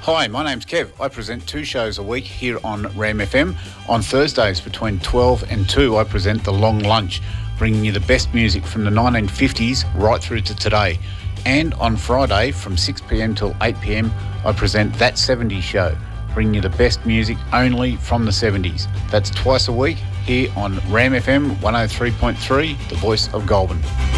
Hi, my name's Kev. I present 2 shows a week here on Ram FM. On Thursdays between 12 and 2, I present The Long Lunch, bringing you the best music from the 1950s right through to today. And on Friday from 6 p.m. till 8 p.m, I present That 70s Show, bringing you the best music only from the 70s. That's twice a week here on Ram FM 103.3, the voice of Goulburn.